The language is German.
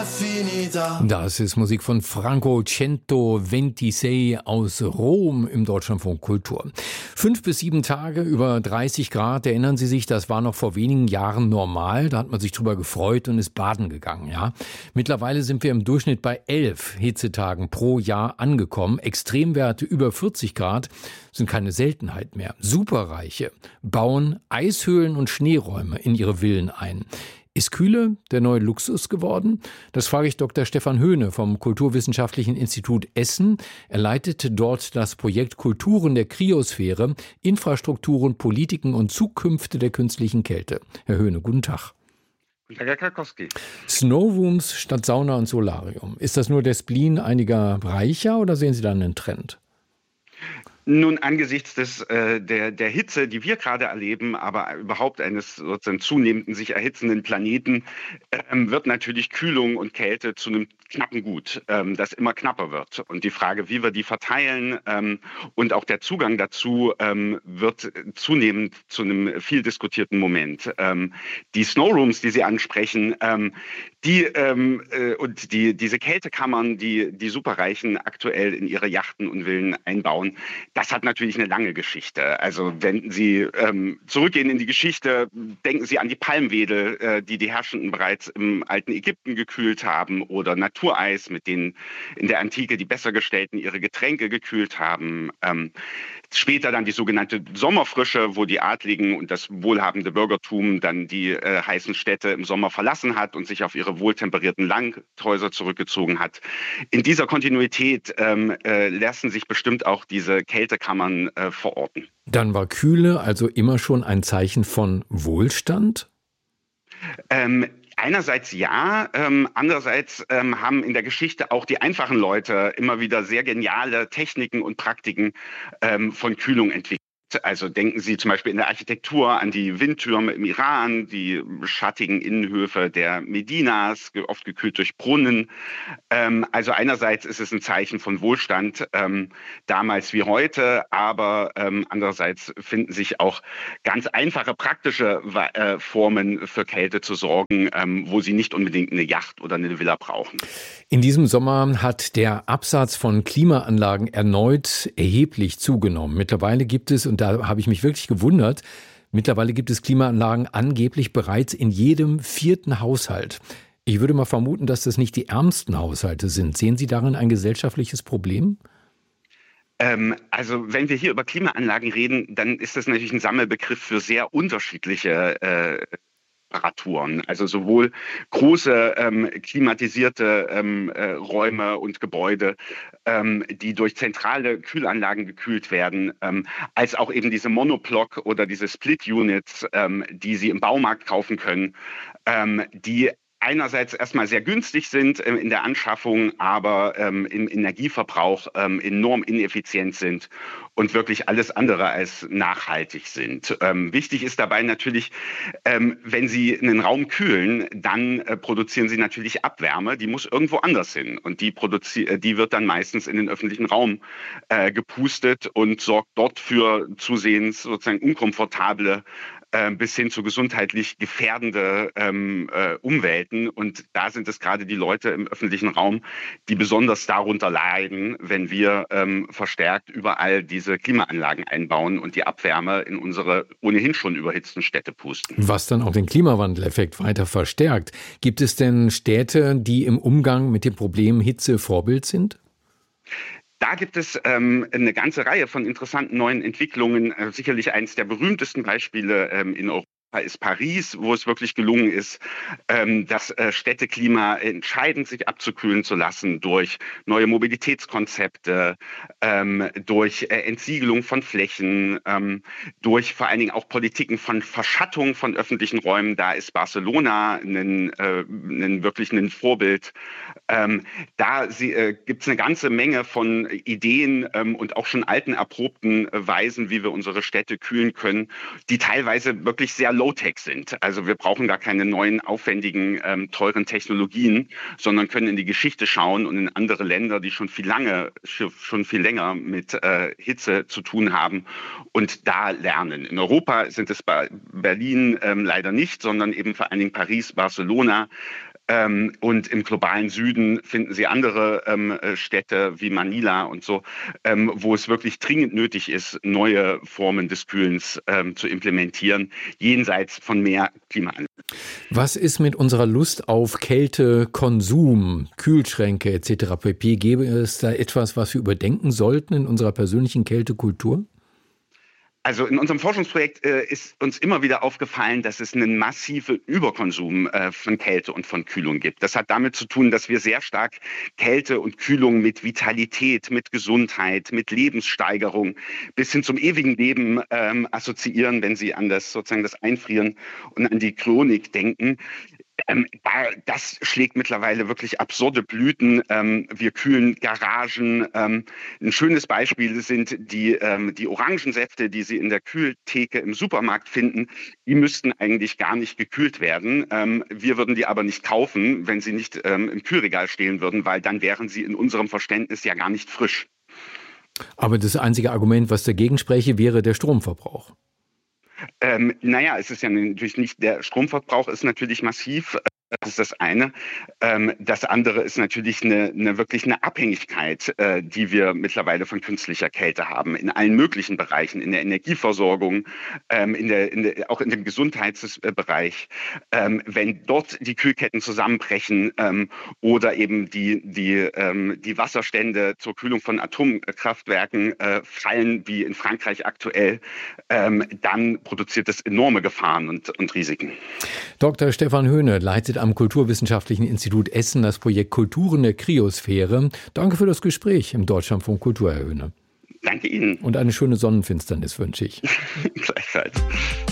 Das ist Musik von Franco Centoventisei aus Rom im Deutschlandfunk Kultur. 5 bis 7 Tage über 30 Grad, erinnern Sie sich, das war noch vor wenigen Jahren normal. Da hat man sich drüber gefreut und ist baden gegangen. Ja. Mittlerweile sind wir im Durchschnitt bei 11 Hitzetagen pro Jahr angekommen. Extremwerte über 40 Grad sind keine Seltenheit mehr. Superreiche bauen Eishöhlen und Schneeräume in ihre Villen ein. Ist Kühle der neue Luxus geworden? Das frage ich Dr. Stefan Höhne vom Kulturwissenschaftlichen Institut Essen. Er leitet dort das Projekt Kulturen der Kryosphäre, Infrastrukturen, Politiken und Zukünfte der künstlichen Kälte. Herr Höhne, guten Tag. Guten Tag, Herr Krakowski. Snowrooms statt Sauna und Solarium. Ist das nur der Spleen einiger Reicher oder sehen Sie da einen Trend? Nun, angesichts der Hitze, die wir gerade erleben, aber überhaupt eines sozusagen zunehmenden sich erhitzenden Planeten, wird natürlich Kühlung und Kälte zu einem knappen Gut, das immer knapper wird. Und die Frage, wie wir die verteilen und auch der Zugang dazu, wird zunehmend zu einem viel diskutierten Moment. Die Snowrooms, die Sie ansprechen, diese Kältekammern, die Superreichen aktuell in ihre Yachten und Villen einbauen, das hat natürlich eine lange Geschichte. Also wenn Sie zurückgehen in die Geschichte, denken Sie an die Palmwedel, die Herrschenden bereits im alten Ägypten gekühlt haben, oder Natureis, mit denen in der Antike die Bessergestellten ihre Getränke gekühlt haben. Später dann die sogenannte Sommerfrische, wo die Adligen und das wohlhabende Bürgertum dann die heißen Städte im Sommer verlassen hat und sich auf ihre wohltemperierten Langhäuser zurückgezogen hat. In dieser Kontinuität lassen sich bestimmt auch diese Kältekammern verorten. Dann war Kühle also immer schon ein Zeichen von Wohlstand? Einerseits ja, andererseits haben in der Geschichte auch die einfachen Leute immer wieder sehr geniale Techniken und Praktiken von Kühlung entwickelt. Also denken Sie zum Beispiel in der Architektur an die Windtürme im Iran, die schattigen Innenhöfe der Medinas, oft gekühlt durch Brunnen. Also einerseits ist es ein Zeichen von Wohlstand, damals wie heute, aber andererseits finden sich auch ganz einfache praktische Formen für Kälte zu sorgen, wo Sie nicht unbedingt eine Yacht oder eine Villa brauchen. In diesem Sommer hat der Absatz von Klimaanlagen erneut erheblich zugenommen. Mittlerweile gibt es, und da habe ich mich wirklich gewundert, mittlerweile gibt es Klimaanlagen angeblich bereits in jedem 4. Haushalt. Ich würde mal vermuten, dass das nicht die ärmsten Haushalte sind. Sehen Sie darin ein gesellschaftliches Problem? Also wenn wir hier über Klimaanlagen reden, dann ist das natürlich ein Sammelbegriff für sehr unterschiedliche Temperaturen, also sowohl große klimatisierte Räume und Gebäude, die durch zentrale Kühlanlagen gekühlt werden, als auch eben diese Monoblock oder diese Split-Units, die Sie im Baumarkt kaufen können, die einerseits erstmal sehr günstig sind in der Anschaffung, aber im Energieverbrauch enorm ineffizient sind und wirklich alles andere als nachhaltig sind. Wichtig ist dabei natürlich, wenn Sie einen Raum kühlen, dann produzieren Sie natürlich Abwärme, die muss irgendwo anders hin. Und die wird dann meistens in den öffentlichen Raum gepustet und sorgt dort für zusehends sozusagen unkomfortable bis hin zu gesundheitlich gefährdende Umwelten. Und da sind es gerade die Leute im öffentlichen Raum, die besonders darunter leiden, wenn wir verstärkt überall diese Klimaanlagen einbauen und die Abwärme in unsere ohnehin schon überhitzten Städte pusten. Was dann auch den Klimawandeleffekt weiter verstärkt. Gibt es denn Städte, die im Umgang mit dem Problem Hitze Vorbild sind? Da gibt es eine ganze Reihe von interessanten neuen Entwicklungen. Sicherlich eines der berühmtesten Beispiele in Europa ist Paris, wo es wirklich gelungen ist, das Städteklima entscheidend sich abzukühlen zu lassen durch neue Mobilitätskonzepte, durch Entsiegelung von Flächen, durch vor allen Dingen auch Politiken von Verschattung von öffentlichen Räumen. Da ist Barcelona wirklich ein Vorbild. Da gibt es eine ganze Menge von Ideen und auch schon alten, erprobten Weisen, wie wir unsere Städte kühlen können, die teilweise wirklich sehr Low-Tech sind. Also wir brauchen gar keine neuen, aufwendigen, teuren Technologien, sondern können in die Geschichte schauen und in andere Länder, die schon viel länger mit Hitze zu tun haben und da lernen. In Europa sind es bei Berlin leider nicht, sondern eben vor allen Dingen Paris, Barcelona, Und im globalen Süden finden Sie andere Städte wie Manila und so, wo es wirklich dringend nötig ist, neue Formen des Kühlens zu implementieren, jenseits von mehr Klimaanlagen. Was ist mit unserer Lust auf Kälte, Konsum, Kühlschränke etc. pp.? Gäbe es da etwas, was wir überdenken sollten in unserer persönlichen Kältekultur? Also in unserem Forschungsprojekt ist uns immer wieder aufgefallen, dass es einen massiven Überkonsum von Kälte und von Kühlung gibt. Das hat damit zu tun, dass wir sehr stark Kälte und Kühlung mit Vitalität, mit Gesundheit, mit Lebenssteigerung bis hin zum ewigen Leben assoziieren, wenn Sie an das sozusagen das Einfrieren und an die Chronik denken. Das schlägt mittlerweile wirklich absurde Blüten. Wir kühlen Garagen. Ein schönes Beispiel sind die Orangensäfte, die Sie in der Kühltheke im Supermarkt finden. Die müssten eigentlich gar nicht gekühlt werden. Wir würden die aber nicht kaufen, wenn sie nicht im Kühlregal stehen würden, weil dann wären sie in unserem Verständnis ja gar nicht frisch. Aber das einzige Argument, was dagegen spräche, wäre der Stromverbrauch. Es ist ja natürlich nicht, der Stromverbrauch ist natürlich massiv. Das ist das eine. Das andere ist natürlich wirklich eine Abhängigkeit, die wir mittlerweile von künstlicher Kälte haben, in allen möglichen Bereichen, in der Energieversorgung, auch in dem Gesundheitsbereich. Wenn dort die Kühlketten zusammenbrechen oder eben die Wasserstände zur Kühlung von Atomkraftwerken fallen, wie in Frankreich aktuell, dann produziert das enorme Gefahren und Risiken. Dr. Stefan Höhne leitet am Kulturwissenschaftlichen Institut Essen das Projekt Kulturen der Kryosphäre. Danke für das Gespräch im Deutschlandfunk Kultur, Herr Höhne. Danke Ihnen. Und eine schöne Sonnenfinsternis wünsche ich. Gleichfalls.